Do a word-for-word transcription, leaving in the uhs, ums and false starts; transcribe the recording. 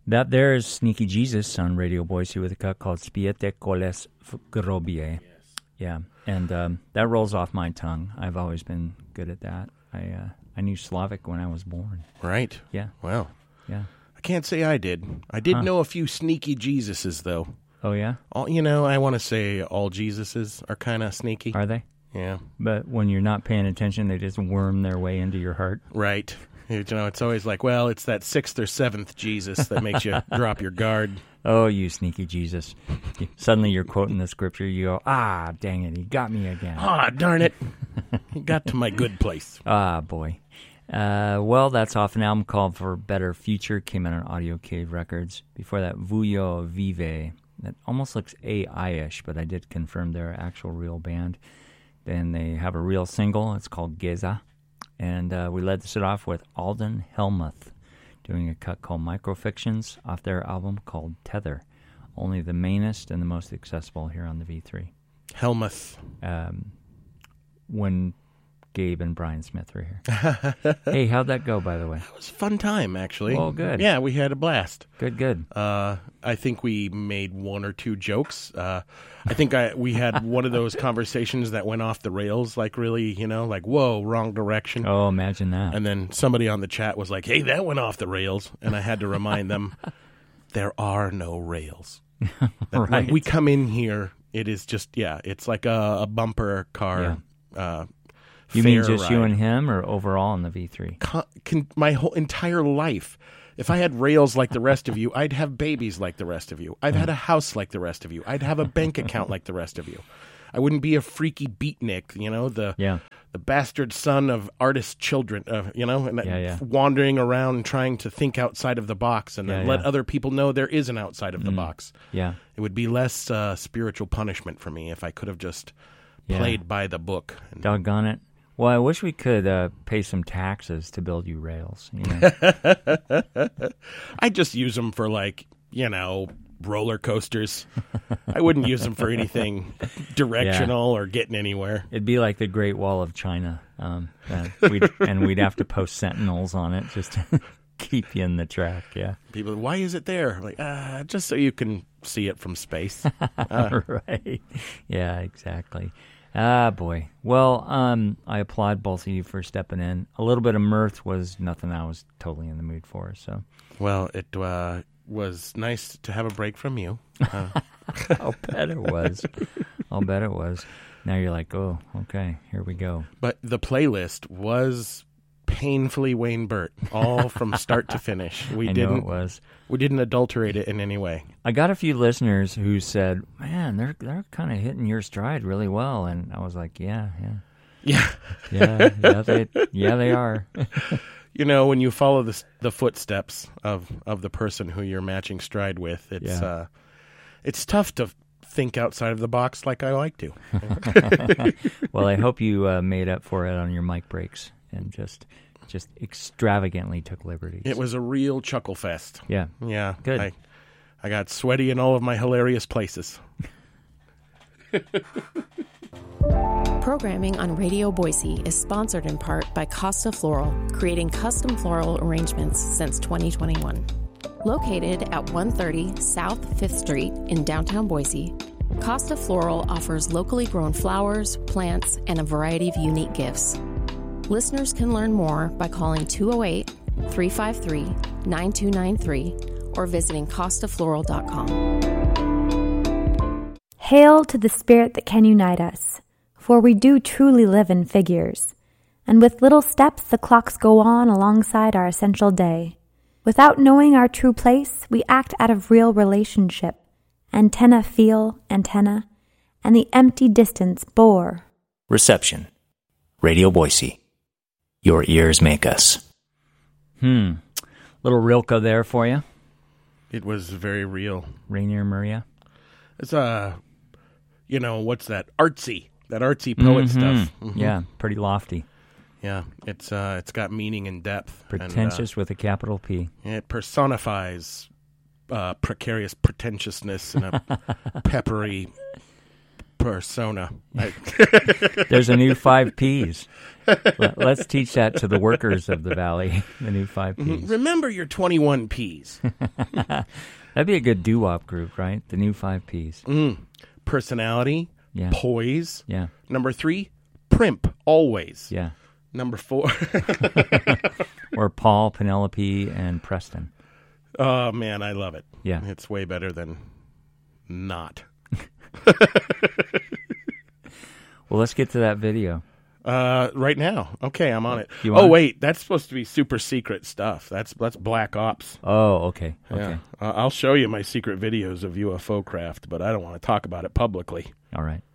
That there is Sneaky Jesus on Radio Boise with a cut called Spiete Koles Grobie. Yes. Yeah, and um, that rolls off my tongue. I've always been good at that. I uh, I knew Slavic when I was born. Right. Yeah. Wow. Yeah. I can't say I did. I did Huh. know a few Sneaky Jesuses, though. Oh, yeah? All, you know, I want to say all Jesuses are kind of sneaky. Are they? Yeah. But when you're not paying attention, they just worm their way into your heart. Right. You know, it's always like, well, it's that sixth or seventh Jesus that makes you drop your guard. Oh, you sneaky Jesus. Suddenly you're quoting the scripture. You go, ah, dang it, he got me again. Ah, darn it. He got to my good place. Ah, boy. Uh, well, that's off an album called For Better Future. Came out on Audio Cave Records. Before that, Vuyo Vive. That almost looks A I-ish, but I did confirm they're an actual real band. Then they have a real single. It's called Geza. And uh, we led this off with Alden Helmuth doing a cut called Microfictions off their album called Tether. Only the mainest and the most accessible here on the V three. Helmuth. Um, when Gabe and Brian Smith were here. Hey, how'd that go, by the way? It was a fun time, actually. Oh, good. Yeah, we had a blast. Good, good. Uh, I think we made one or two jokes. Uh, I think I we had one of those conversations that went off the rails, like really, you know, like, whoa, wrong direction. Oh, imagine that. And then somebody on the chat was like, hey, that went off the rails. And I had to remind them, there are no rails. Right. When we come in here, it is just, yeah, it's like a, a bumper car. Yeah. Uh, You mean fair just you ride. and him, or overall in the V three? Con- can, my whole entire life, if I had rails like the rest of you, I'd have babies like the rest of you. I'd had a house like the rest of you. I'd have a bank account like the rest of you. I wouldn't be a freaky beatnik, you know, the Yeah. the bastard son of artist children, uh, you know, and Yeah, yeah. wandering around trying to think outside of the box and then Yeah, let yeah. other people know there is an outside of the box. Yeah. It would be less uh, spiritual punishment for me if I could have just Yeah. played by the book. And Doggone it. Well, I wish we could uh, pay some taxes to build you rails. You know? I just use them for, like, you know, roller coasters. I wouldn't use them for anything directional or getting anywhere. It'd be like the Great Wall of China, um, uh, we'd, and we'd have to post sentinels on it just to keep you in the track. Yeah, People, why is it there? Like, ah, just so you can see it from space. Uh, right. Yeah, exactly. Ah, boy. Well, um, I applaud both of you for stepping in. A little bit of mirth was nothing I was totally in the mood for. So, well, it uh, was nice to have a break from you. Uh, I'll bet it was. I'll bet it was. Now you're like, oh, okay, here we go. but the playlist was painfully Wayne Burt, all from start to finish. We I didn't. know it was. We didn't adulterate it in any way. I got a few listeners who said, "Man, they're they're kind of hitting your stride really well," and I was like, "Yeah, yeah, Yeah. yeah, yeah, they, yeah, they are." You know, when you follow the the footsteps of, of the person who you're matching stride with, it's Yeah. uh, it's tough to think outside of the box like I like to. Well, I hope you uh, made up for it on your mic breaks and just just extravagantly took liberties. It was a real chuckle fest. Yeah, Yeah, Good. I, I got sweaty in all of my hilarious places. Programming on Radio Boise is sponsored in part by Costa Floral, creating custom floral arrangements since twenty twenty-one. Located at one thirty South fifth Street in downtown Boise, Costa Floral offers locally grown flowers, plants, and a variety of unique gifts. Listeners can learn more by calling two oh eight, three five three, nine two nine three or visiting costa floral dot com. Hail to the spirit that can unite us, for we do truly live in figures, and with little steps the clocks go on alongside our essential day. Without knowing our true place, we act out of real relationship. Antenna feel antenna, and the empty distance bore. Reception. Radio Boise. Your ears make us. Hmm. Little Rilke there for you, It was very real. Rainier Maria. It's uh, you know, what's that artsy? That artsy poet Mhm. stuff. Mhm. Yeah, pretty lofty, yeah. It's uh, it's got meaning and depth. pretentious with a capital P. And, uh, it personifies uh, precarious pretentiousness in a peppery Persona. I, There's a new five Ps. Let- Let's teach that to the workers of the Valley, the new five Ps. remember your twenty-one Ps. That'd be a good doo-wop group, right? The new five Ps. Mm. Personality, Yeah. poise. Yeah. Number three, primp, always. Yeah. Number four. Or Paul, Penelope, and Preston. Oh, man, I love it. Yeah. It's way better than not. Well, let's get to that video. Uh, right now. Okay, I'm on it. You Oh, want- wait, that's supposed to be super secret stuff. That's that's Black Ops. Oh, okay. Okay. Yeah. Uh, I'll show you my secret videos of U F O craft, but I don't want to talk about it publicly. All right.